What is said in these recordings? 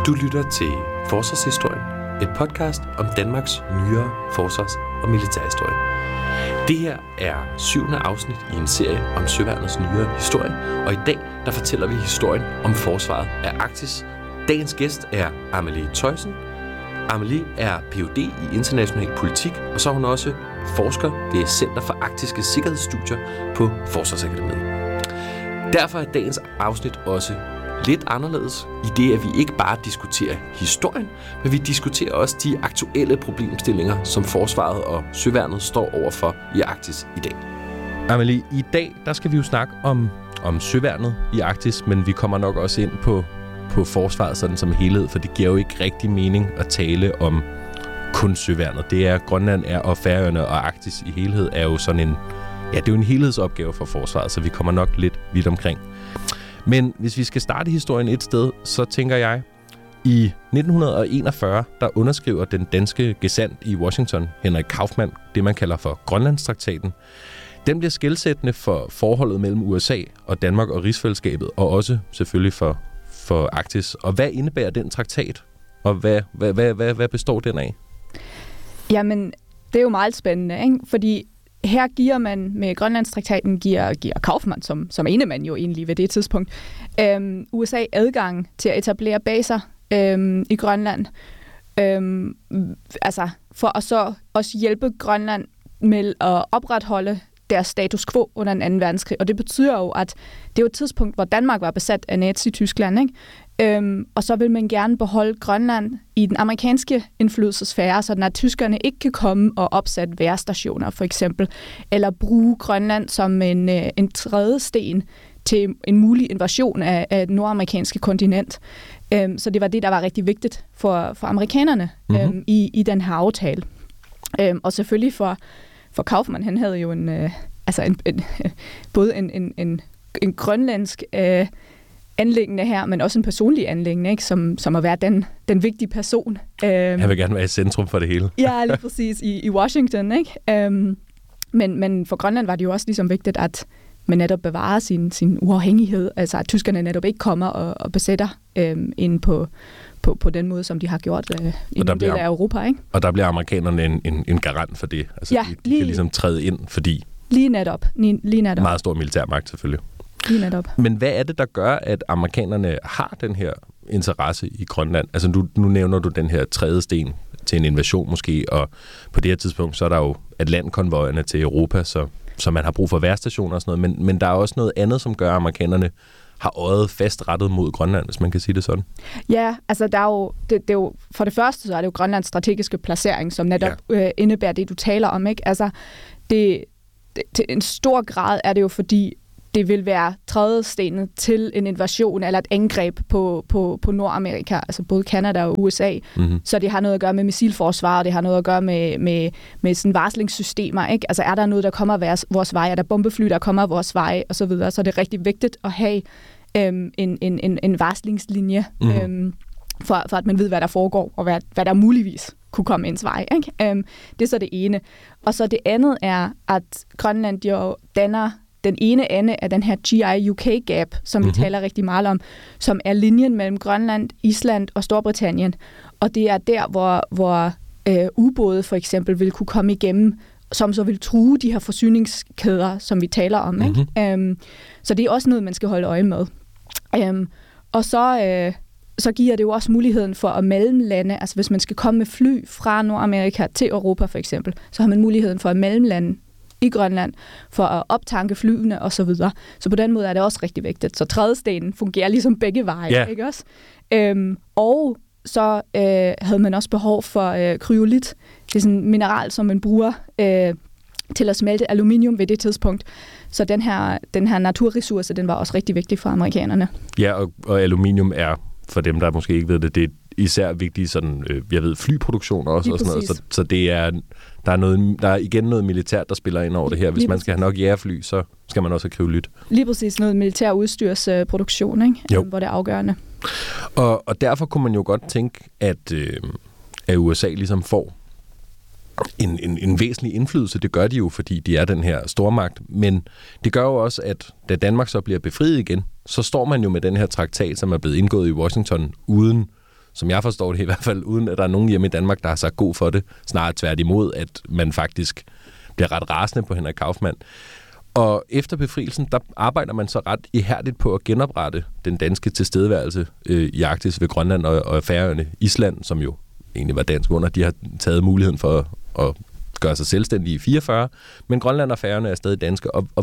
Du lytter til Forsvarshistorien, et podcast om Danmarks nyere forsvars- og militærhistorie. Det her er 7. afsnit i en serie om søværnets nyere historie, og i dag der fortæller vi historien om forsvaret af Arktis. Dagens gæst er Amelie Thøjsen. Amelie er Ph.D. i international politik, og så er hun også forsker ved Center for Arktiske Sikkerhedsstudier på Forsvarsakademiet. Derfor er dagens afsnit også lidt anderledes i det, at vi ikke bare diskuterer historien, men vi diskuterer også de aktuelle problemstillinger, som forsvaret og søværnet står overfor i Arktis i dag. Amelie, i dag der skal vi jo snakke om søværnet i Arktis, men vi kommer nok også ind på forsvaret sådan som helhed, for det giver jo ikke rigtig mening at tale om kun søværnet. Det er Grønland og Færøerne og Arktis i helhed er jo sådan det er jo en helhedsopgave for forsvaret, så vi kommer nok lidt vidt omkring. Men hvis vi skal starte historien et sted, så tænker jeg, i 1941, der underskriver den danske gesandt i Washington, Henrik Kaufmann, det man kalder for Grønlandstraktaten. Den bliver skelsættende for forholdet mellem USA og Danmark og rigsfællesskabet, og også selvfølgelig for Arktis. Og hvad indebærer den traktat, og hvad består den af? Jamen, det er jo meget spændende, ikke? Fordi her giver man med Grønlandstraktaten, giver Kaufmann, som enemand jo egentlig ved det tidspunkt, USA adgang til at etablere baser i Grønland, for at så også hjælpe Grønland med at opretholde deres status quo under den 2. verdenskrig. Og det betyder jo, at det er et tidspunkt, hvor Danmark var besat af Nazi-Tyskland, ikke? Og så vil man gerne beholde Grønland i den amerikanske indflydelsesfære, så at tyskerne ikke kan komme og opsætte vejrstationer, for eksempel, eller bruge Grønland som en tredje sten til en mulig invasion af det nordamerikanske kontinent. Så det var det, der var rigtig vigtigt for amerikanerne i den her aftale. Og selvfølgelig for Kaufmann, han havde jo både en grønlandsk anliggende her, men også en personlig anliggende, ikke? Som at være den vigtige person. Han vil gerne være i centrum for det hele. Ja, lige præcis i Washington, ikke? Men for Grønland var det jo også ligesom vigtigt, at man netop bevarer sin uafhængighed, altså at tyskerne netop ikke kommer og besætter ind på den måde, som de har gjort i en del af Europa, ikke? Og der bliver amerikanerne en garant for det. Altså, ja, de kan ligesom træde ind, fordi lige netop. Meget stor militærmagt selvfølgelig. Lige netop. Men hvad er det, der gør, at amerikanerne har den her interesse i Grønland? Altså nu nævner du den her tredje sten til en invasion måske, og på det her tidspunkt, så er der jo Atlantkonvojerne til Europa, så man har brug for vejrstationer og sådan noget, men der er også noget andet, som gør, at amerikanerne har øjet fast rettet mod Grønland, hvis man kan sige det sådan. Ja, altså der er jo, det er jo, for det første, så er det jo Grønlands strategiske placering, som netop indebærer det, du taler om, ikke? Altså, det til en stor grad er det jo fordi, det vil være trædestenen til en invasion eller et angreb på Nordamerika, altså både Canada og USA. Mm-hmm. Så det har noget at gøre med missilforsvar, og det har noget at gøre med sådan varslingssystemer, ikke? Altså er der noget, der kommer vores vej, er der bombefly, der kommer vores vej, og så videre. Så det er rigtig vigtigt at have en varslingslinje, for at man ved, hvad der foregår, og hvad der muligvis kunne komme ens vej, ikke? Det er så det ene. Og så det andet er, at Grønland jo danner den ene ende af den her GI-UK-gap, som vi taler rigtig meget om, som er linjen mellem Grønland, Island og Storbritannien. Og det er der, hvor ubåde for eksempel vil kunne komme igennem, som så vil true de her forsyningskæder, som vi taler om, ikke? Så det er også noget, man skal holde øje med. Og så giver det jo også muligheden for at mellemlande, altså hvis man skal komme med fly fra Nordamerika til Europa for eksempel, så har man muligheden for at mellemlande i Grønland, for at optanke flyene og så videre. Så på den måde er det også rigtig vigtigt. Så trædestenen fungerer ligesom begge veje, ikke også? Og så havde man også behov for kryolit. Det er sådan en mineral, som man bruger til at smelte aluminium ved det tidspunkt. Så den her naturressource, den var også rigtig vigtig for amerikanerne. Ja, og aluminium er, for dem, der måske ikke ved det, det er især vigtigt sådan, flyproduktion også og sådan noget. Så det er, der er igen noget militært, der spiller ind over det her. Hvis man skal have nok jægerfly, så skal man også have kryolit. Lige præcis noget militær udstyrsproduktion, ikke? Hvor det er afgørende. Og derfor kunne man jo godt tænke, at USA ligesom får en væsentlig indflydelse. Det gør de jo, fordi de er den her stormagt. Men det gør jo også, at da Danmark så bliver befriet igen, så står man jo med den her traktat, som er blevet indgået i Washington, uden som jeg forstår det i hvert fald, uden at der er nogen hjemme i Danmark, der har sagt god for det. Snarere tværtimod, at man faktisk bliver ret rasende på Henrik Kaufmann. Og efter befrielsen, der arbejder man så ret ihærdigt på at genoprette den danske tilstedeværelse i Arktis ved Grønland og Færøerne. Island, som jo egentlig var dansk under, de har taget muligheden for at gøre sig selvstændige i 44, men Grønland og Færøerne er stadig danske. Og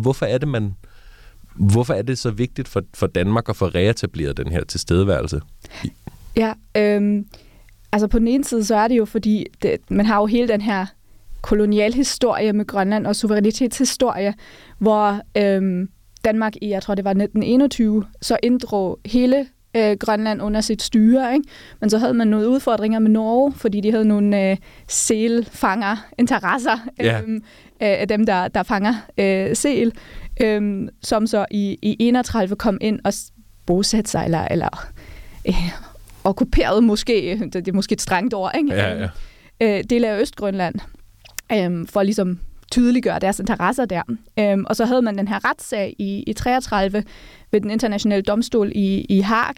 hvorfor er det så vigtigt for Danmark at få reetableret den her tilstedeværelse? Ja, altså på den ene side, så er det jo fordi, man har jo hele den her kolonialhistorie med Grønland og suverænitetshistorie, hvor Danmark i, jeg tror det var 1921, så inddrog hele Grønland under sit styre, ikke? Men så havde man nogle udfordringer med Norge, fordi de havde nogle sælfanger-interesser af dem, der fanger sæl, som så i 31 kom ind og bosatte sig, eller okkuperede måske, det er måske et strengt ord, ikke? Del af Østgrønland, for at ligesom tydeliggøre deres interesser der. Og så havde man den her retssag i 33 ved den internationale domstol i Haag,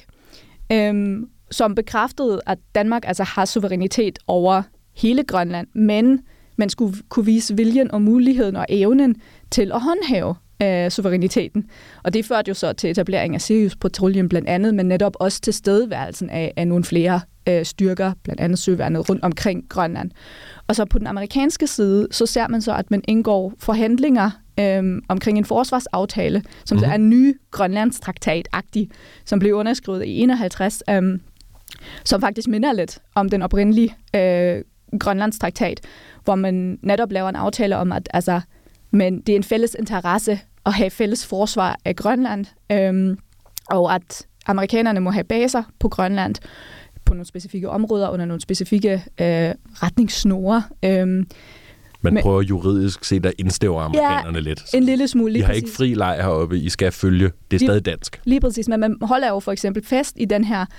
som bekræftede, at Danmark altså har suverænitet over hele Grønland, men man skulle kunne vise viljen og muligheden og evnen til at håndhæve suveræniteten. Og det førte jo så til etablering af Sirius-patruljen blandt andet, men netop også til stedværelsen af nogle flere styrker, blandt andet søværnet rundt omkring Grønland. Og så på den amerikanske side, så ser man så, at man indgår forhandlinger omkring en forsvarsaftale, som så er en ny Grønlandstraktat-agtig, som blev underskrevet i 51, som faktisk minder lidt om den oprindelige Grønlandstraktat, hvor man netop laver en aftale om, at men det er en fælles interesse at have fælles forsvar af Grønland, og at amerikanerne må have baser på Grønland, på nogle specifikke områder, under nogle specifikke retningssnore. Man prøver juridisk set at indstæve amerikanerne lidt. En lille smule. I har ikke fri leg heroppe, I skal følge. Det er stadig dansk. Lige præcis, men man holder jo for eksempel fast i den her,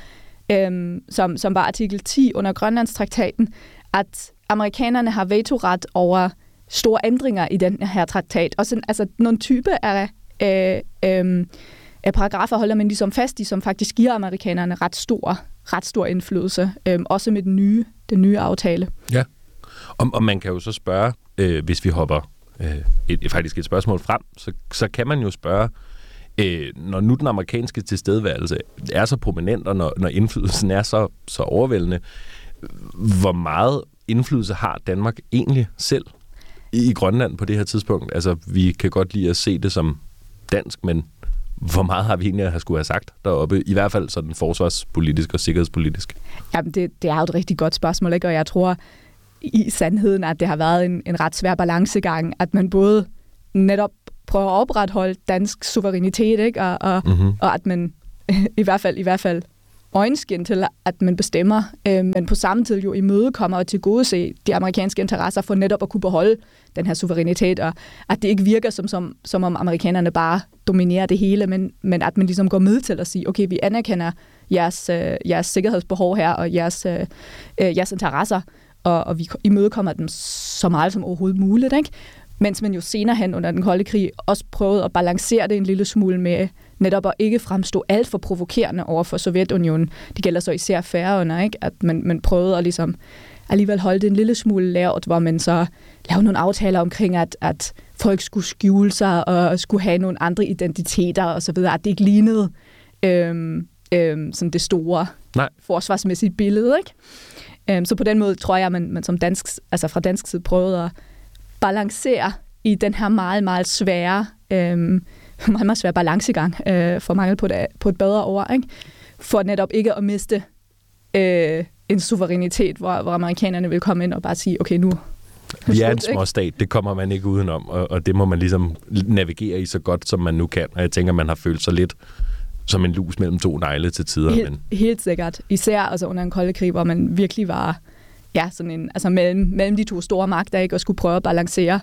som var artikel 10 under Grønlandstraktaten, at amerikanerne har vetoret over store ændringer i den her traktat. Og sådan, altså nogle typer af paragrafer holder man ligesom fast i, som faktisk giver amerikanerne ret stor indflydelse, også med den nye aftale. Ja, og man kan jo så spørge, hvis vi hopper faktisk et spørgsmål frem, så kan man jo spørge, når nu den amerikanske tilstedeværelse er så prominent, og når indflydelsen er så overvældende, hvor meget indflydelse har Danmark egentlig selv i Grønland på det her tidspunkt? Altså, vi kan godt lide at se det som dansk, men hvor meget har vi egentlig at skulle have sagt deroppe? I hvert fald sådan forsvarspolitisk og sikkerhedspolitisk. Jamen, det er jo et rigtig godt spørgsmål, ikke? Og jeg tror i sandheden, at det har været en ret svær balancegang, at man både netop prøver at opretholde dansk suverænitet, ikke? Og at man i hvert fald øjenskin til, at man bestemmer, men på samme tid jo imødekommer og tilgodese de amerikanske interesser for netop at kunne beholde den her suverænitet, og at det ikke virker som om amerikanerne bare dominerer det hele, men at man ligesom går med til at sige, okay, vi anerkender jeres sikkerhedsbehov her, og jeres interesser, og vi imødekommer dem så meget som overhovedet muligt, ikke? Mens man jo senere hen under den kolde krig også prøvede at balancere det en lille smule med netop at ikke fremstå alt for provokerende over for Sovjetunionen. Det gælder så især Færøerne, ikke? At man prøvede at ligesom alligevel holde det en lille smule lavt, hvor man så lavede nogle aftaler omkring, at folk skulle skjule sig og skulle have nogle andre identiteter og så videre, at det ikke lignede sådan det store forsvarsmæssige billede, ikke? Så på den måde tror jeg, at man som dansk, altså fra dansk side prøvede at balancere i den her meget, meget svære balancegang, for mangel på et bedre ord, ikke? For netop ikke at miste en suverænitet, hvor amerikanerne vil komme ind og bare sige, okay, nu vi er en småstat, det kommer man ikke udenom, og det må man ligesom navigere i så godt, som man nu kan. Og jeg tænker, man har følt sig lidt som en lus mellem to negle til tider. Helt sikkert. Især altså under en kolde krig, hvor man virkelig var sådan en, altså mellem de to store magter, ikke, og skulle prøve at balancere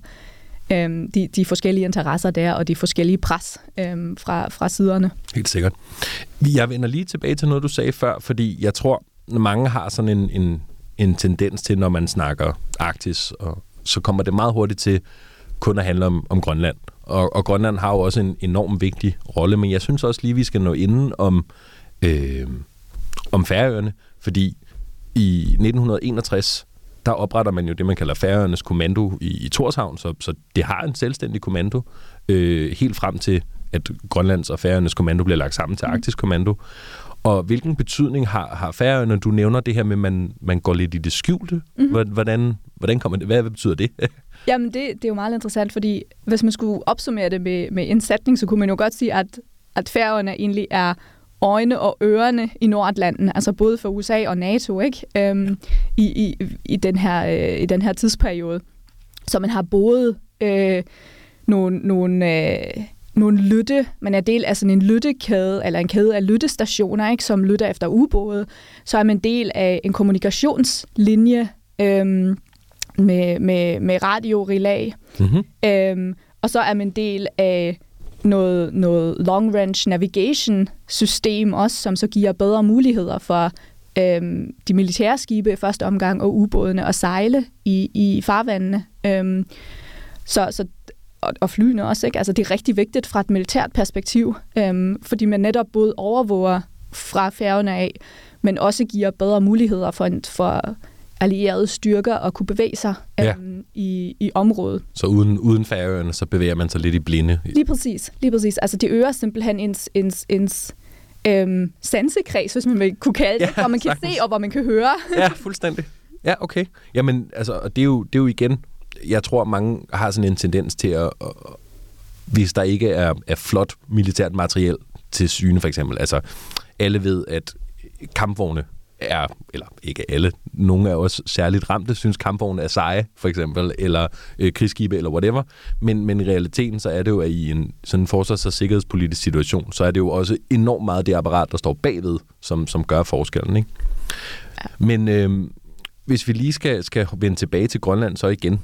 de forskellige interesser der, og de forskellige pres fra siderne. Helt sikkert. Jeg vender lige tilbage til noget, du sagde før, fordi jeg tror, mange har sådan en tendens til, når man snakker Arktis, og så kommer det meget hurtigt til kun at handle om Grønland. Og Grønland har jo også en enormt vigtig rolle, men jeg synes også lige, vi skal nå inden om Færøerne, fordi i 1961, der opretter man jo det, man kalder Færøernes kommando i Tórshavn, så det har en selvstændig kommando, helt frem til, at Grønlands og Færøernes kommando bliver lagt sammen til Arktisk Kommando. Og hvilken betydning har Færøerne? Du nævner det her med, at man går lidt i det skjulte. Hvordan kommer det? Hvad betyder det? Jamen, det er jo meget interessant, fordi hvis man skulle opsummere det med en sætning, så kunne man jo godt sige, at Færøerne egentlig er øjne og ørerne i Nordatlanten, altså både for USA og NATO, ikke? I den her tidsperiode. Så man har både nogle lytte, man er del af sådan en lyttekæde, eller en kæde af lyttestationer, ikke, som lytter efter ubåde. Så er man del af en kommunikationslinje med radiorelæ. Mm-hmm. Og så er man del af noget long-range navigation system også, som så giver bedre muligheder for de militære skibe i første omgang og ubådene at sejle i farvandene. Og flyene også, ikke? Altså, det er rigtig vigtigt fra et militært perspektiv, fordi man netop både overvåger fra Færøerne af, men også giver bedre muligheder for allierede styrker at kunne bevæge sig i området. Så uden Færøerne, så bevæger man sig lidt i blinde? Lige præcis. Altså, det øger simpelthen ens sansekreds, hvis man vil kunne kalde det, hvor man kan se og hvor man kan høre. Ja, fuldstændig. Ja, okay. Jamen, altså, det er jo igen... Jeg tror, mange har sådan en tendens til at hvis der ikke er flot militært materiel til syne, for eksempel. Altså, alle ved, at kampvogne er, eller ikke alle, nogle er også særligt ramte, synes kampvogne er seje, for eksempel, eller krigsskibe, eller whatever. Men i realiteten, så er det jo, at i en sådan forsvars- og sikkerhedspolitisk situation, så er det jo også enormt meget det apparat, der står bagved, som gør forskellen, ikke? Ja. Men hvis vi lige skal vende tilbage til Grønland så igen,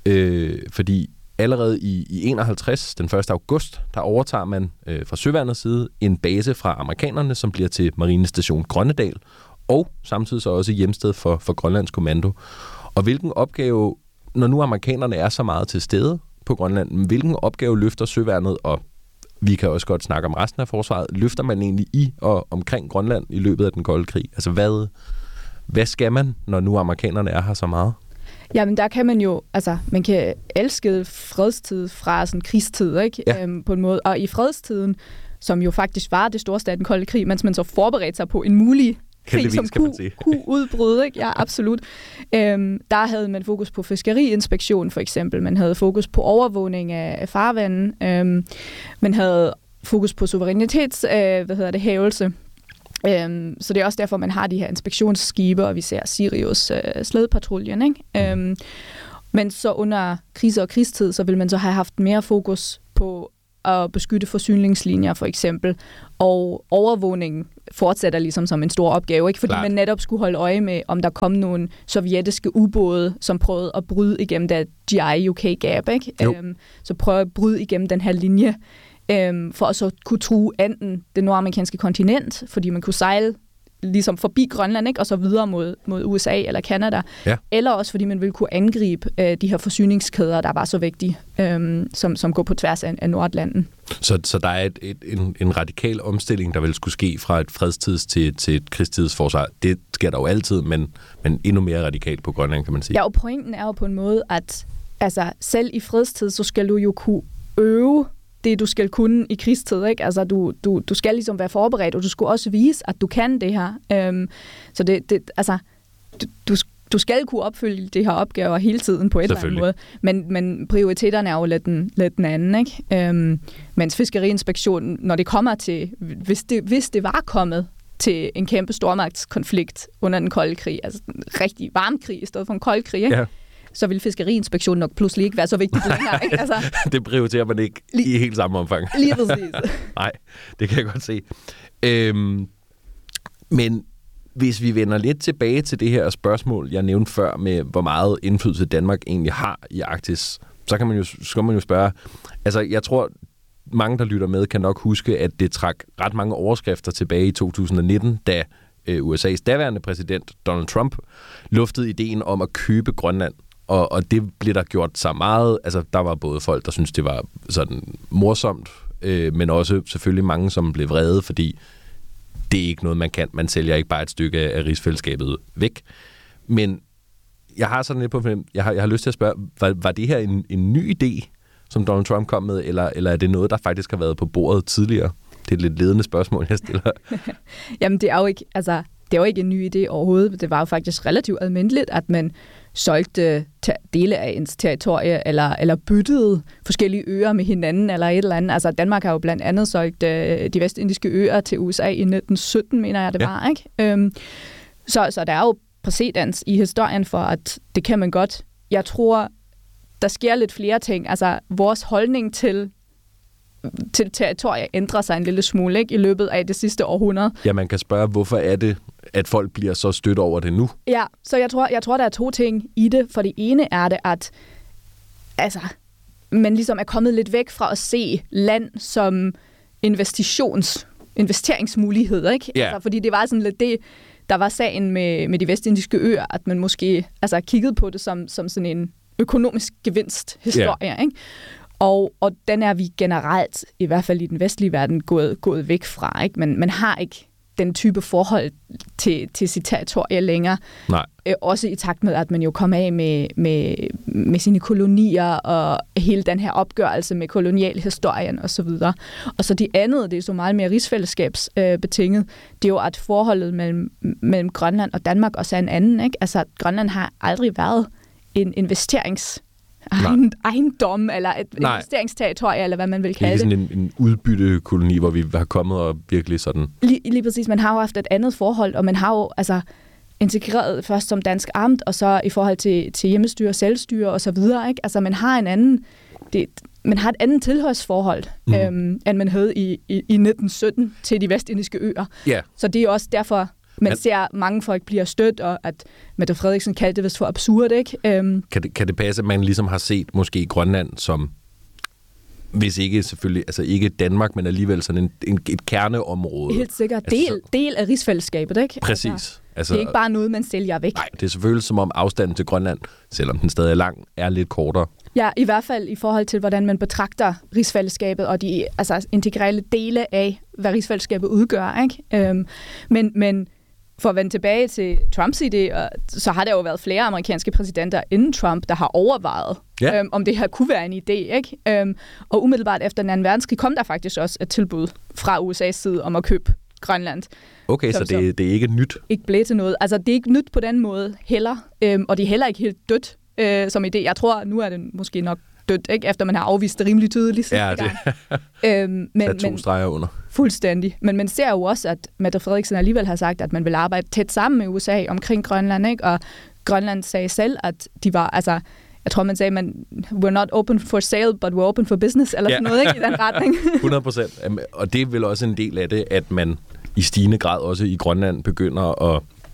fordi allerede i 51, den 1. august, der overtager man fra Søværnets side en base fra amerikanerne, som bliver til Marinestation Grønnedal, og samtidig så også hjemsted for Grønlands Kommando. Og hvilken opgave, når nu amerikanerne er så meget til stede på Grønland, hvilken opgave løfter Søværnet, og vi kan også godt snakke om resten af forsvaret, løfter man egentlig i og omkring Grønland i løbet af den kolde krig? Altså hvad skal man, når nu amerikanerne er her så meget? Jamen, der kan man jo, altså, man kan elske fredstid fra sådan krigstid, ikke? Ja. På en måde. Og i fredstiden, som jo faktisk var det storste af den kolde krig, mens man så forberedte sig på en mulig krig, som kunne udbryde, ikke? Ja, absolut. Der havde man fokus på fiskeriinspektion, for eksempel. Man havde fokus på overvågning af farvanden. Man havde fokus på suverænitetshævelse. Så det er også derfor, man har de her inspektionsskibe, og vi ser Sirius slædepatruljen, ikke? Men så under krise og krigstid, så vil man så have haft mere fokus på at beskytte forsyningslinjer, for eksempel, og overvågningen fortsætter ligesom som en stor opgave, ikke? Fordi man netop skulle holde øje med, om der kom nogle sovjetiske ubåde, som prøvede at bryde igennem der GI-UK-gap, ikke? Så prøve at bryde igennem den her linje, for at så kunne true enten det nordamerikanske kontinent, fordi man kunne sejle ligesom forbi Grønland, ikke? Og så videre mod USA eller Canada, eller også fordi man ville kunne angribe de her forsyningskæder, der var så vigtige, som går på tværs af Nordatlanten. Så der er en radikal omstilling, der vil skulle ske fra et fredstids til et krigstidsforsvar. Det sker der jo altid, men endnu mere radikalt på Grønland, kan man sige. Ja, og pointen er jo på en måde, at altså, selv i fredstid, så skal du jo kunne øve det, du skal kunne i krigstid, ikke? Altså, du skal ligesom være forberedt, og du skal også vise, at du kan det her. Så altså, du skal kunne opfylde de her opgaver hele tiden på et eller andet måde. Men prioriteterne er jo lidt den anden, ikke? Mens fiskeriinspektionen, når det kommer til, hvis det var kommet til en kæmpe stormagtskonflikt under den kolde krig, altså en rigtig varm krig i stedet for en kold krig, ikke? Ja. Så vil fiskeriinspektionen nok pludselig ikke være så vigtigt længere, ikke? Altså, det prioriterer man ikke i helt samme omfang. Lige præcis. Nej, det kan jeg godt se. Men hvis vi vender lidt tilbage til det her spørgsmål, jeg nævnte før, med hvor meget indflydelse Danmark egentlig har i Arktis, så kan man jo spørge, altså jeg tror, mange, der lytter med, kan nok huske, at det trak ret mange overskrifter tilbage i 2019, da USA's daværende præsident, Donald Trump, luftede ideen om at købe Grønland. Og det blev der gjort så meget. Altså, der var både folk, der syntes, det var sådan morsomt, men også selvfølgelig mange, som blev vrede, fordi det er ikke noget, man kan. Man sælger ikke bare et stykke af rigsfællesskabet væk. Men jeg har sådan lidt på jeg har lyst til at spørge, var det her en ny idé, som Donald Trump kom med, eller er det noget, der faktisk har været på bordet tidligere? Det er et lidt ledende spørgsmål, jeg stiller. Jamen, det er jo ikke en ny idé overhovedet. Det var jo faktisk relativt almindeligt, at man solgte dele af ens territorie, eller byttede forskellige øer med hinanden, eller et eller andet. Altså, Danmark har jo blandt andet solgt de vestindiske øer til USA i 1917, mener jeg, det var, ikke? Så der er jo præcedens i historien for, at det kan man godt. Jeg tror, der sker lidt flere ting. Altså, vores holdning til territoriet ændrer sig en lille smule, ikke, i løbet af det sidste århundrede. Ja, man kan spørge, hvorfor er det, at folk bliver så stødt over det nu? Ja, så jeg tror, der er 2 ting i det. For det ene er det, at man ligesom er kommet lidt væk fra at se land som investeringsmuligheder, ikke? Yeah. Altså, fordi det var sådan lidt det, der var sagen med de vestindiske øer, at man måske kiggede på det som sådan en økonomisk gevinsthistorie, yeah. Ikke? Og den er vi generelt, i hvert fald i den vestlige verden, gået væk fra. Ikke? Man har ikke den type forhold til sit territorie længere. Nej. Også i takt med, at man jo kom af med sine kolonier og hele den her opgørelse med kolonialhistorien osv. Og så det andet, det er så meget mere rigsfællesskabsbetinget, det er jo, at forholdet mellem Grønland og Danmark også er en anden. Ikke? Altså, Grønland har aldrig været en ejendom, eller et investeringsterritorie, eller hvad man vil kalde det. Det er ikke sådan en udbyttekoloni, hvor vi har kommet og virkelig sådan... Lige præcis. Man har jo haft et andet forhold, og man har jo integreret først som dansk amt, og så i forhold til hjemmestyre, selvstyre og så videre. Ikke? Altså, man har et andet tilhørsforhold, end man havde i 1917 til de vestindiske øer. Yeah. Så det er også derfor... Man ser mange folk bliver stødt, og at Mette Frederiksen kaldte det vist for absurd, ikke? Kan det passe, at man ligesom har set måske Grønland som, hvis ikke selvfølgelig, altså ikke Danmark, men alligevel sådan et kerneområde? Helt sikkert. Del af rigsfællesskabet, ikke? Præcis. Altså, det er ikke bare noget, man sælger væk. Nej, det er selvfølgelig som om afstanden til Grønland, selvom den stadig er lang, er lidt kortere. Ja, i hvert fald i forhold til, hvordan man betragter rigsfællesskabet og de integrale dele af, hvad rigsfællesskabet udgør, ikke? Men for at vende tilbage til Trumps idé, så har der jo været flere amerikanske præsidenter inden Trump, der har overvejet, om det her kunne være en idé, ikke? Og umiddelbart efter den anden verdenskrig kom der faktisk også et tilbud fra USA's side om at købe Grønland. Okay, så det er ikke nyt? Ikke blev til noget. Altså, det er ikke nyt på den måde heller, og det er heller ikke helt dødt som idé. Jeg tror, nu er det måske nok dødt, ikke? Efter man har afvist det rimelig tydeligt. Ja, det er 2 streger under. Fuldstændig. Men man ser jo også, at Mette Frederiksen alligevel har sagt, at man vil arbejde tæt sammen med USA omkring Grønland, ikke? Og Grønland sagde selv, at de var, jeg tror, man sagde, we're not open for sale, but we're open for business, eller sådan noget, ikke? I den retning. 100%. Og det er vel også en del af det, at man i stigende grad også i Grønland begynder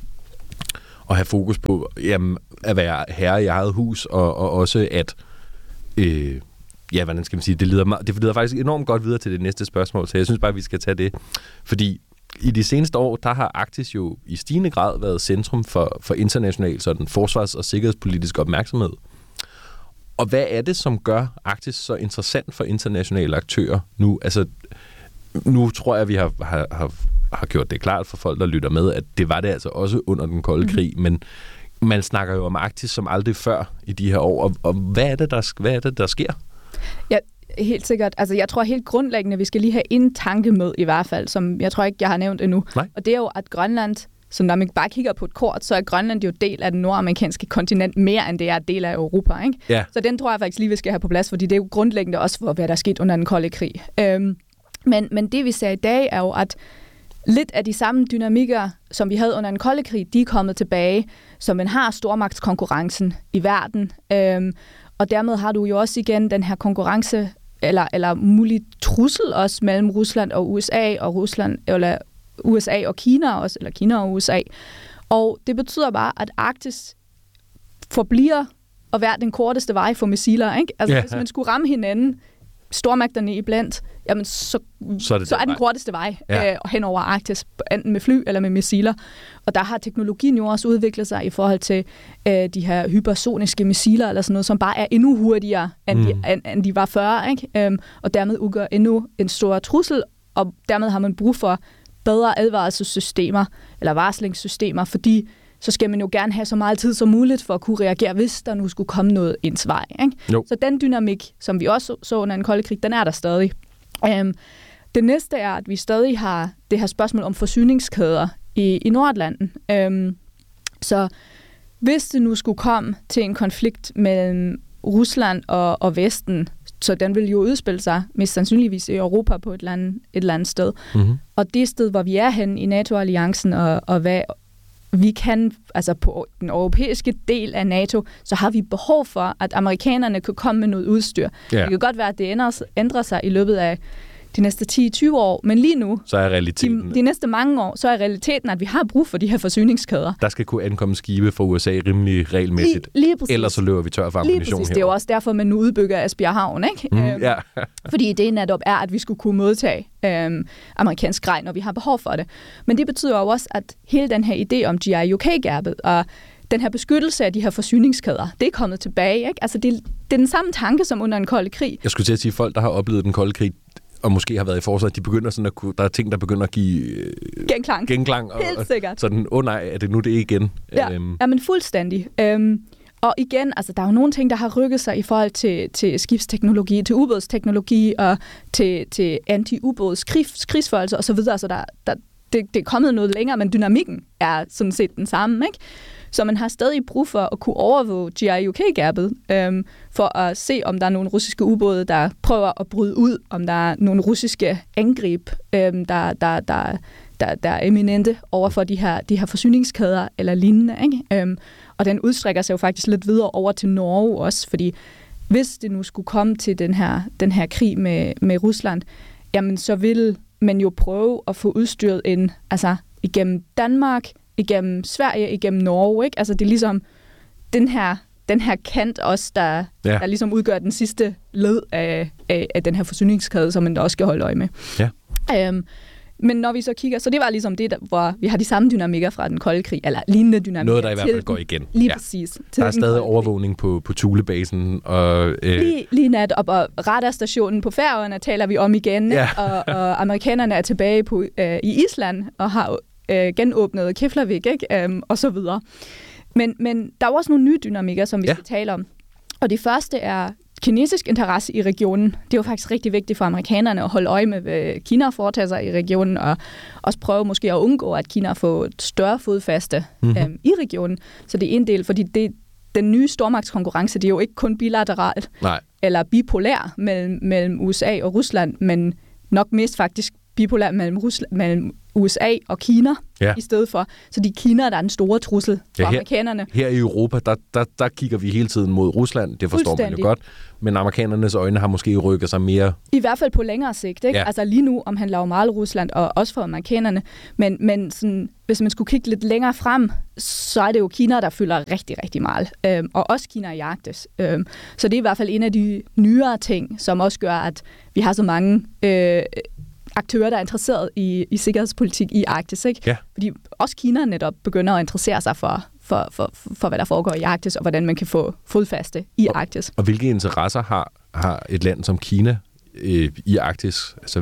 at have fokus på at være herre i eget hus, og også at hvordan skal man sige, det leder faktisk enormt godt videre til det næste spørgsmål, så jeg synes bare, vi skal tage det. Fordi i de seneste år, der har Arktis jo i stigende grad været centrum for international sådan forsvars- og sikkerhedspolitisk opmærksomhed. Og hvad er det, som gør Arktis så interessant for internationale aktører nu? Altså, nu tror jeg, vi har gjort det klart for folk, der lytter med, at det var det altså også under den kolde krig, men man snakker jo om Arktis som aldrig før i de her år, og hvad er det, der sker? Ja, helt sikkert. Altså, jeg tror helt grundlæggende, vi skal lige have en tanke med i hvert fald, som jeg tror ikke, jeg har nævnt endnu. Nej. Og det er jo, at Grønland, så når man bare kigger på et kort, så er Grønland jo del af den nordamerikanske kontinent mere, end det er del af Europa, ikke? Ja. Så den tror jeg faktisk lige, vi skal have på plads, fordi det er jo grundlæggende også for, hvad der er sket under den kolde krig. Men det, vi ser i dag, er jo, at lidt af de samme dynamikker, som vi havde under den kolde krig, de er kommet tilbage, så man har stormagtskonkurrencen i verden. Og dermed har du jo også igen den her konkurrence, eller mulig trussel også mellem Rusland og USA, og eller USA og Kina også, eller Kina og USA. Og det betyder bare, at Arktis forbliver at være den korteste vej for missiler, ikke? Altså, hvis man skulle ramme hinanden, stormagterne iblandt, jamen så er den korteste vej hen over Arktis, enten med fly eller med missiler. Og der har teknologien jo også udviklet sig i forhold til de her hypersoniske missiler, eller sådan noget, som bare er endnu hurtigere, end de var før, ikke? Og dermed udgør endnu en stor trussel, og dermed har man brug for bedre advarselssystemer eller varslingssystemer, fordi så skal man jo gerne have så meget tid som muligt for at kunne reagere, hvis der nu skulle komme noget ens vej. Ikke? Så den dynamik, som vi også så under en kold krig, den er der stadig. Det næste er, at vi stadig har det her spørgsmål om forsyningskæder i Nordatlanten. Så hvis det nu skulle komme til en konflikt mellem Rusland og Vesten, så den vil jo udspille sig mest sandsynligvis i Europa på et eller andet sted. Mm-hmm. Og det sted, hvor vi er hen i NATO-alliancen, og hvad vi kan, altså på den europæiske del af NATO, så har vi behov for, at amerikanerne kan komme med noget udstyr. Yeah. Det kan godt være, at det ændrer sig i løbet af de næste 10-20 år, men lige nu, så er realiteten, de næste mange år, så er realiteten, at vi har brug for de her forsyningskæder. Der skal kunne ankomme skibe fra USA rimelig regelmæssigt, lige ellers så løber vi tør for ammunition her. Det er jo også derfor, man nu udbygger Esbjerg Havn, ikke? Fordi det netop er, at vi skulle kunne modtage amerikansk grej, når vi har behov for det. Men det betyder jo også, at hele den her idé om GI-UK-gabet og den her beskyttelse af de her forsyningskæder, det er kommet tilbage, ikke? Altså det er den samme tanke som under en kold krig. Jeg skulle til at sige, at folk, der har oplevet den kolde krig, og måske har været i forsvaret, de begynder sådan at kunne, der er ting, der begynder at give genklang og, helt sikkert. Sådan, nej, er det nu det igen? Ja, men fuldstændig. Og igen, altså der er jo nogle ting, der har rykket sig i forhold til skibsteknologi, til ubådsteknologi og til anti-ubåds krigsførelse osv. Så det er kommet noget længere, men dynamikken er sådan set den samme, ikke? Så man har stadig brug for at kunne overvåge GI-UK-gabet, for at se, om der er nogle russiske ubåde, der prøver at bryde ud, om der er nogle russiske angreb, der er eminente over for de her forsyningskæder eller lignende. Ikke? Og den udstrækker sig jo faktisk lidt videre over til Norge også, fordi hvis det nu skulle komme til den her krig med Rusland, jamen så vil man jo prøve at få udstyret ind, altså igennem Danmark, igennem Sverige, igennem Norge, ikke? Altså det er ligesom den her kant også, der ligesom udgør den sidste led af den her forsyningskæde, som man også skal holde øje med. Ja. Men når vi så kigger, så det var ligesom det, hvor vi har de samme dynamikker fra den kolde krig, eller lignende dynamikker. Noget, der i hvert fald går igen. Lige præcis. Der er stadig overvågning på Thulebasen. Og, lige netop, og radarstationen på Færøerne taler vi om igen, og amerikanerne er tilbage i Island og har genåbnet Keflavik, ikke? Og så videre. Men der er også nogle nye dynamikker, som vi skal tale om. Og det første er kinesisk interesse i regionen. Det er jo faktisk rigtig vigtigt for amerikanerne at holde øje med, hvad Kina foretager sig i regionen, og også prøve måske at undgå, at Kina får et større fodfaste i regionen. Så det er en del, fordi den nye stormagtskonkurrence, det er jo ikke kun bilateralt eller bipolær mellem USA og Rusland, men nok mest faktisk bipolær mellem USA og Kina i stedet for. Så det er Kina, der er den store trussel for amerikanerne. Her i Europa, der kigger vi hele tiden mod Rusland. Det forstår man jo godt. Men amerikanernes øjne har måske rykket sig mere. I hvert fald på længere sigt. Ikke? Ja. Altså lige nu omhandler jo meget Rusland, og også for amerikanerne. Men sådan, hvis man skulle kigge lidt længere frem, så er det jo Kina, der fylder rigtig, rigtig meget. Og også Kina i Arktis. Så det er i hvert fald en af de nyere ting, som også gør, at vi har så mange aktører, der er interesseret i sikkerhedspolitik i Arktis, ikke? Ja. Fordi også Kina netop begynder at interessere sig for hvad der foregår i Arktis, og hvordan man kan få fodfaste i Arktis. Og hvilke interesser har et land som Kina i Arktis? Altså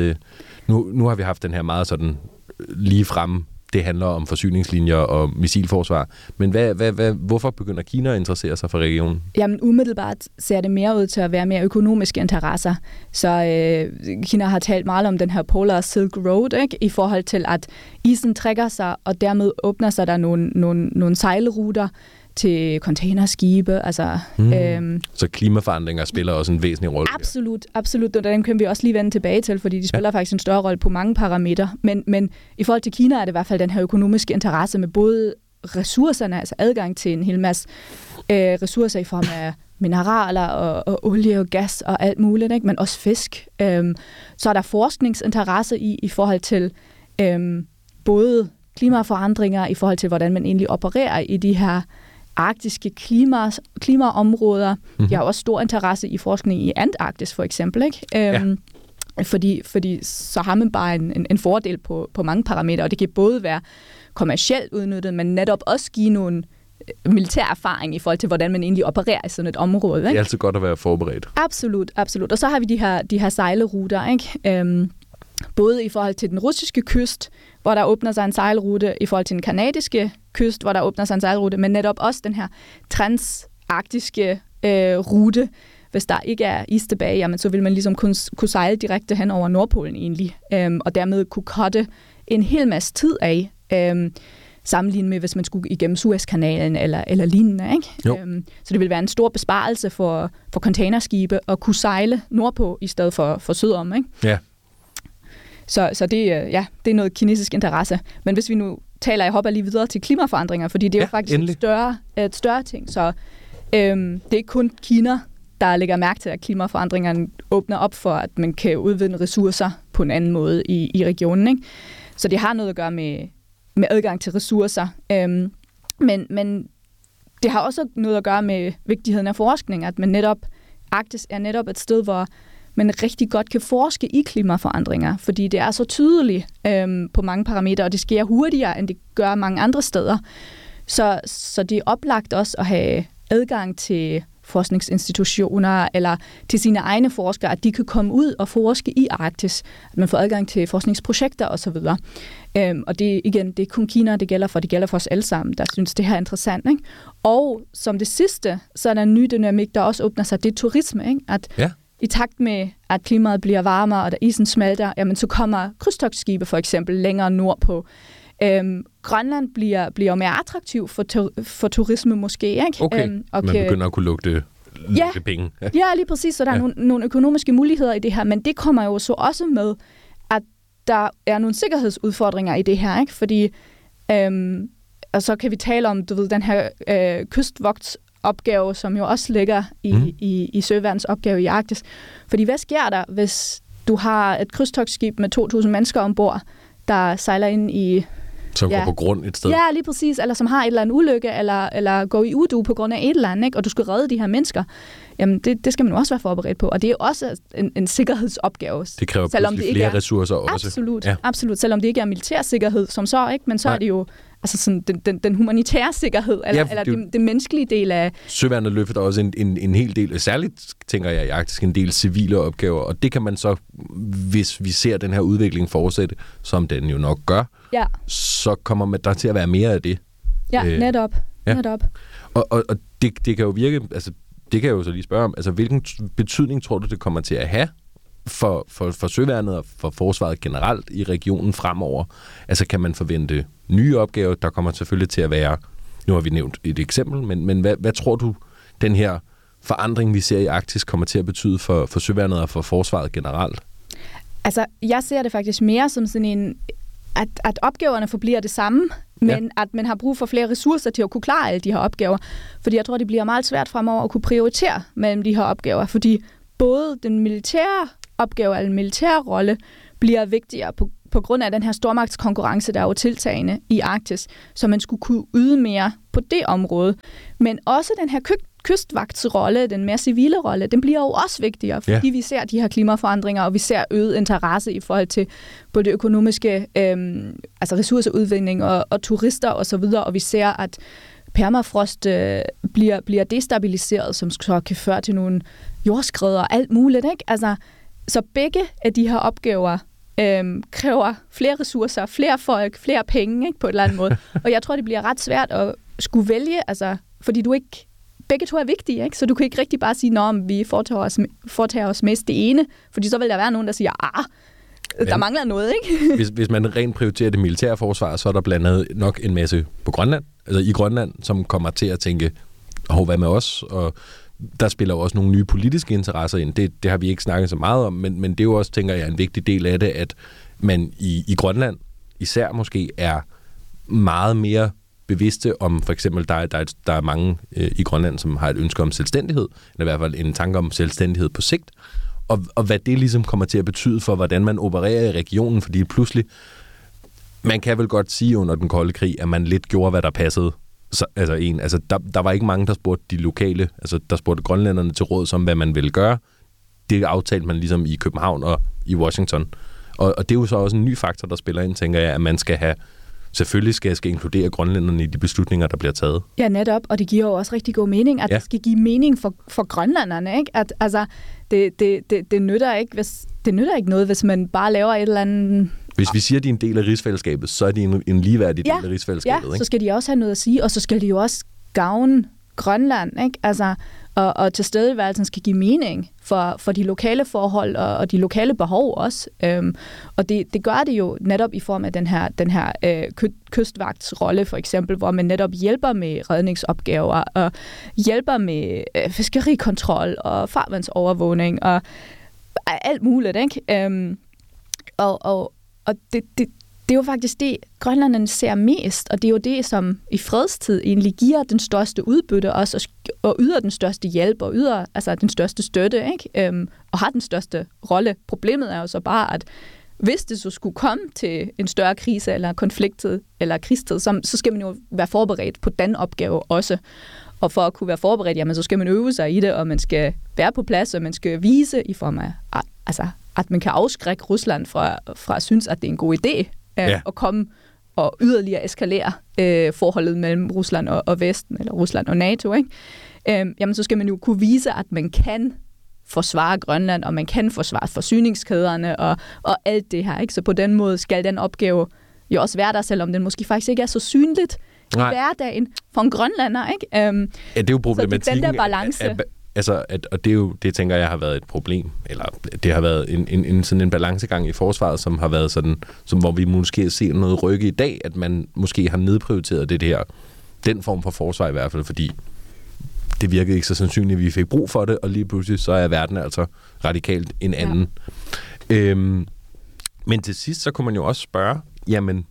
nu har vi haft den her meget sådan lige fremme. Det handler om forsyningslinjer og missilforsvar. Men hvorfor begynder Kina at interessere sig for regionen? Jamen umiddelbart ser det mere ud til at være mere økonomiske interesser. Så Kina har talt meget om den her Polar Silk Road, ikke? I forhold til, at isen trækker sig, og dermed åbner sig der nogle sejlruter til containerskibe. Altså, så klimaforandringer spiller også en væsentlig rolle? Absolut. Og den kan vi også lige vende tilbage til, fordi de spiller faktisk en større rolle på mange parametre. Men i forhold til Kina er det i hvert fald den her økonomiske interesse med både ressourcerne, altså adgang til en hel masse ressourcer i form af mineraler og olie og gas og alt muligt, ikke? Men også fisk. Så er der forskningsinteresse i forhold til både klimaforandringer, i forhold til, hvordan man egentlig opererer i de her arktiske klimaområder. De har også stor interesse i forskning i Antarktis, for eksempel, ikke? Fordi så har man bare en fordel på mange parametre, og det kan både være kommercielt udnyttet, men netop også give nogle militær erfaring i forhold til, hvordan man egentlig opererer i sådan et område. Ikke? Det er altid godt at være forberedt. Absolut. Og så har vi de her sejleruter, ikke? både i forhold til den russiske kyst, hvor der åbner sig en sejlrute, i forhold til den kanadiske kyst, hvor der åbner sig en sejlrute, men netop også den her transarktiske rute. Hvis der ikke er is tilbage, jamen, så vil man ligesom kunne sejle direkte hen over Nordpolen egentlig, og dermed kunne cutte en hel masse tid af, sammenlignet med, hvis man skulle igennem Suezkanalen eller lignende. Ikke? Så det vil være en stor besparelse for containerskibe at kunne sejle nordpå i stedet for sydom. Ikke? Ja. Så det er noget kinesisk interesse. Men hvis vi nu taler, jeg hopper lige videre til klimaforandringer, fordi det er jo faktisk et større ting. Så det er ikke kun Kina, der lægger mærke til, at klimaforandringerne åbner op for, at man kan udvinde ressourcer på en anden måde i regionen. Ikke? Så det har noget at gøre med adgang til ressourcer. Men det har også noget at gøre med vigtigheden af forskning, at Arktis er netop et sted, hvor man rigtig godt kan forske i klimaforandringer, fordi det er så tydeligt på mange parametre, og det sker hurtigere, end det gør mange andre steder. Så det er oplagt også at have adgang til forskningsinstitutioner eller til sine egne forskere, at de kan komme ud og forske i Arktis, at man får adgang til forskningsprojekter osv. Og det er kun Kina, det gælder for os alle sammen, der synes, det her er interessant. Ikke? Og som det sidste, så er der en ny dynamik, der også åbner sig, det er turisme. Ikke? At i takt med, at klimaet bliver varmere, og der isen smelter, jamen, så kommer krydstogtskibe for eksempel længere nordpå. Grønland bliver mere attraktiv for turisme måske, ikke? Okay, man begynder at kunne lugte penge. Ja, lige præcis, så der er nogle økonomiske muligheder i det her, men det kommer jo så også med, at der er nogle sikkerhedsudfordringer i det her, ikke? Fordi, og så kan vi tale om, den her kystvogtsopgave, som jo også ligger i søværens opgave i Arktis. Fordi hvad sker der, hvis du har et krydstogtskib med 2.000 mennesker ombord, der sejler ind i... Som går på grund et sted. Ja, lige præcis. Eller som har et eller andet ulykke, eller går i udu på grund af et eller andet, ikke? Og du skal redde de her mennesker. Jamen, det skal man også være forberedt på. Og det er også en sikkerhedsopgave. Det kræver pludselig flere ressourcer også. Absolut, absolut. Selvom det ikke er militær sikkerhed som så, ikke? Men så er det jo altså sådan den humanitære sikkerhed, eller det menneskelige del af... Søværnet løfter også en hel del, særligt tænker jeg i Arktis, en del civile opgaver, og det kan man så, hvis vi ser den her udvikling fortsætte, som den jo nok gør, så kommer man der til at være mere af det. Ja, netop. Og det kan jo virke, altså det kan jeg jo så lige spørge om, altså hvilken betydning tror du, det kommer til at have for søværnet og for forsvaret generelt i regionen fremover? Altså kan man forvente nye opgaver? Der kommer selvfølgelig til at være, nu har vi nævnt et eksempel, men hvad tror du, den her forandring, vi ser i Arktis, kommer til at betyde for søværnet og for forsvaret generelt? Altså, jeg ser det faktisk mere som sådan en, at opgaverne forbliver det samme, men at man har brug for flere ressourcer til at kunne klare alle de her opgaver. Fordi jeg tror, det bliver meget svært fremover at kunne prioritere mellem de her opgaver, fordi både den militære opgave eller den militære rolle bliver vigtigere på grund af den her stormagtskonkurrence, der er jo tiltagende i Arktis, så man skulle kunne yde mere på det område. Men også den her kystvagtsrolle, den mere civile rolle, den bliver jo også vigtigere, fordi vi ser de her klimaforandringer, og vi ser øget interesse i forhold til både det økonomiske, altså ressourceudvinding og turister osv., og vi ser, at permafrost bliver destabiliseret, som så kan føre til nogle jordskred og alt muligt, ikke? Altså, så begge af de her opgaver kræver flere ressourcer, flere folk, flere penge, ikke, på et eller andet måde. Og jeg tror, det bliver ret svært at skulle vælge, altså, fordi begge to er vigtige, ikke? Så du kan ikke rigtig bare sige, at vi foretager os mest det ene, fordi så vil der være nogen, der siger, der mangler noget, ikke? Hvis man rent prioriterer det militære forsvar, så er der blandt andet nok en masse på Grønland, altså i Grønland, som kommer til at tænke, hvad med os? Og der spiller jo også nogle nye politiske interesser ind. Det har vi ikke snakket så meget om, men det er jo også, tænker jeg, en vigtig del af det, at man i Grønland især måske er meget mere bevidste om, for eksempel, der er mange i Grønland, som har et ønske om selvstændighed, eller i hvert fald en tanke om selvstændighed på sigt, og hvad det ligesom kommer til at betyde for, hvordan man opererer i regionen, fordi pludselig, man kan vel godt sige under den kolde krig, at man lidt gjorde, hvad der passede. Der var ikke mange, der spurgte de lokale, altså der spurgte grønlænderne til råd om, hvad man ville gøre. Det aftalte man ligesom i København og i Washington. Og det er jo så også en ny faktor, der spiller ind, tænker jeg, at man skal have, selvfølgelig skal inkludere grønlænderne i de beslutninger, der bliver taget. Ja, netop, og det giver jo også rigtig god mening, at det skal give mening for grønlænderne, ikke? At, altså, det nytter ikke, det nytter ikke noget, hvis man bare laver et eller andet... Hvis vi siger, at de er en del af rigsfællesskabet, så er de en ligeværdig del af rigsfællesskabet, ikke? Så skal de også have noget at sige, og så skal de jo også gavne Grønland, ikke? Altså, og tilstedeværelsen skal give mening for de lokale forhold og de lokale behov også. Og det gør det jo netop i form af den her kystvagtsrolle, for eksempel, hvor man netop hjælper med redningsopgaver og hjælper med fiskerikontrol og farvandsovervågning og alt muligt, ikke? Og det er jo faktisk det, grønlænderne ser mest, og det er jo det, som i fredstid egentlig giver den største udbytte også, og yder den største hjælp, og yder altså den største støtte, ikke? Og har den største rolle. Problemet er jo så bare, at hvis det så skulle komme til en større krise, eller konflikttid, eller krigstid, så skal man jo være forberedt på den opgave også. Og for at kunne være forberedt, jamen, så skal man øve sig i det, og man skal være på plads, og man skal vise i form af, altså, at man kan afskrække Rusland fra at synes, at det er en god idé at komme og yderligere eskalere forholdet mellem Rusland og Vesten, eller Rusland og NATO, ikke? Jamen, så skal man jo kunne vise, at man kan forsvare Grønland, og man kan forsvare forsyningskæderne og alt det her, ikke? Så på den måde skal den opgave jo også være der, selvom den måske faktisk ikke er så synligt i hverdagen for en grønlænder, ikke? Det er jo problematikken. Så det er den der balance. Og det er jo, det tænker jeg har været et problem, eller det har været en sådan en balancegang i forsvaret, som har været sådan, som hvor vi måske ser noget rykke i dag, at man måske har nedprioriteret den form for forsvar i hvert fald, fordi det virkede ikke så sandsynligt, at vi fik brug for det, og lige pludselig så er verden altså radikalt en anden. Ja. Men til sidst, så kunne man jo også spørge, jamen,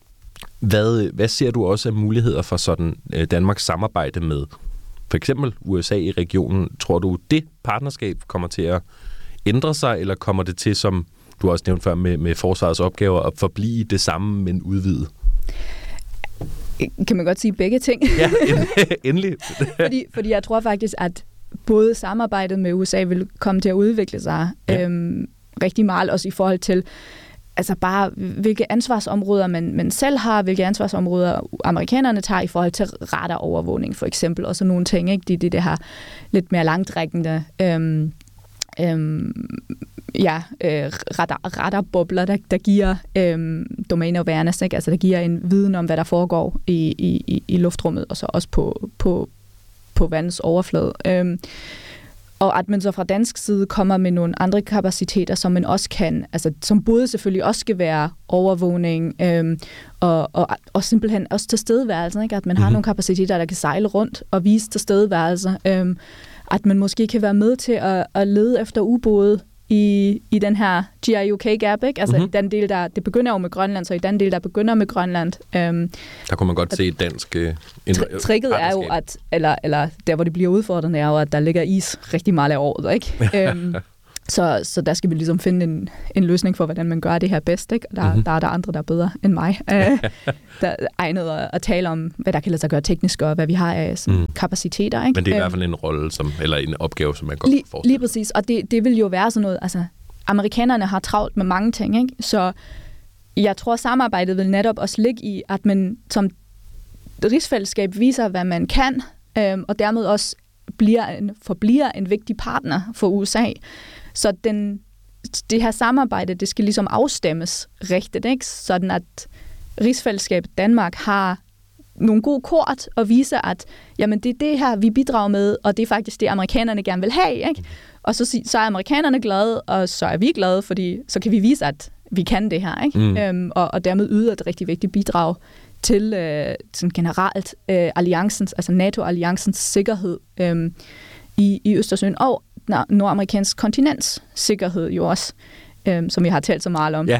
hvad ser du også af muligheder for sådan Danmarks samarbejde med for eksempel USA i regionen? Tror du, det partnerskab kommer til at ændre sig, eller kommer det til, som du også nævnte før, med forsvarets opgaver, at forblive det samme, men udvide? Kan man godt sige begge ting? Ja, endelig. fordi jeg tror faktisk, at både samarbejdet med USA vil komme til at udvikle sig rigtig meget, også i forhold til altså bare, hvilke ansvarsområder man selv har, hvilke ansvarsområder amerikanerne tager i forhold til radarovervågning, for eksempel, og sådan nogle ting, ikke? Det her lidt mere langtrækkende radarbobler, der giver domain awareness, ikke? Altså der giver en viden om, hvad der foregår i luftrummet, og så også på vandets overflade. Og at man så fra dansk side kommer med nogle andre kapaciteter, som man også kan, altså som både selvfølgelig også skal være overvågning, og simpelthen også tilstedeværelse, ikke? At man har nogle kapaciteter, der kan sejle rundt og vise tilstedeværelse. At man måske kan være med til at lede efter ubåde i den her GIUK-gap, ikke? Altså i den del, det begynder jo med Grønland, så i den del, der begynder med Grønland. Der kunne man godt se et dansk tricket er jo, at, eller der, hvor det bliver udfordrende, er jo, at der ligger is rigtig meget af året, ikke? Så der skal vi ligesom finde en løsning for, hvordan man gør det her bedst, ikke? Der er der andre, der er bedre end mig, der er egnet at tale om, hvad der kan lade sig gøre teknisk, og hvad vi har af kapaciteter, ikke? Men det er i hvert fald en rolle, eller en opgave, som man godt kan forestille. Lige præcis, og det vil jo være sådan noget, altså amerikanerne har travlt med mange ting, ikke? Så jeg tror, samarbejdet vil netop også ligge i, at man som rigsfællesskab viser, hvad man kan, og dermed også forbliver en vigtig partner for USA. Så det her samarbejde, det skal ligesom afstemmes rigtigt, ikke? Sådan at rigsfællesskabet Danmark har nogle gode kort og viser, at jamen, det er det her, vi bidrager med, og det er faktisk det, amerikanerne gerne vil have, ikke? Og så er amerikanerne glade, og så er vi glade, fordi så kan vi vise, at vi kan det her, ikke? Og dermed yder et rigtig vigtigt bidrag til sådan generelt alliancens, altså NATO-alliancens sikkerhed i Østersøen, og nordamerikansk kontinents sikkerhed jo også, som vi har talt så meget om. Ja,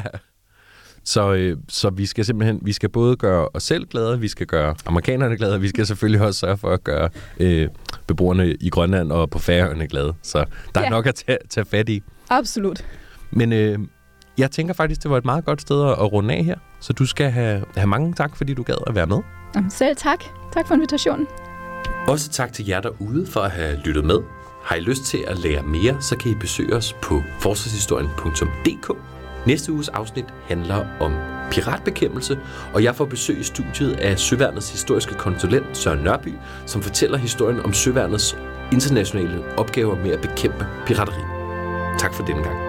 så vi skal simpelthen, vi skal både gøre os selv glade, vi skal gøre amerikanerne glade, og vi skal selvfølgelig også sørge for at gøre beboerne i Grønland og på Færøerne glade. Så der er nok at tage fat i. Absolut. Men jeg tænker faktisk, det var et meget godt sted at runde af her, så du skal have mange tak, fordi du gad at være med. Selv tak. Tak for invitationen. Også tak til jer derude for at have lyttet med. Har I lyst til at lære mere, så kan I besøge os på forsvarshistorien.dk. Næste uges afsnit handler om piratbekæmpelse, og jeg får besøg i studiet af Søværnets historiske konsulent Søren Nørby, som fortæller historien om Søværnets internationale opgaver med at bekæmpe pirateri. Tak for denne gang.